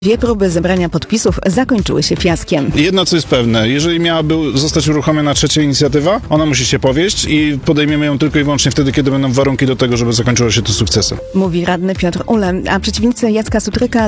Dwie próby zebrania podpisów zakończyły się fiaskiem. Jedno, co jest pewne, jeżeli miałaby zostać uruchomiona trzecia inicjatywa, ona musi się powieść i podejmiemy ją tylko i wyłącznie wtedy, kiedy będą warunki do tego, żeby zakończyło się to sukcesem. Mówi radny Piotr Ule, a przeciwnicy Jacka Sutryka